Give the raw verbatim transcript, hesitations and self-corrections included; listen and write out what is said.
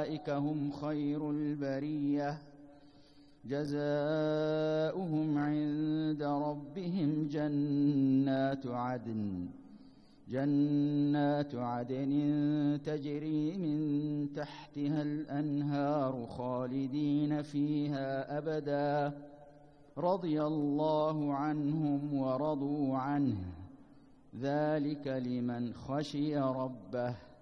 أولئك هم خير البرية جزاؤهم عند ربهم جنات عدن جنات عدن تجري من تحتها الأنهار خالدين فيها أبدا رضي الله عنهم ورضوا عنه ذلك لمن خشي ربه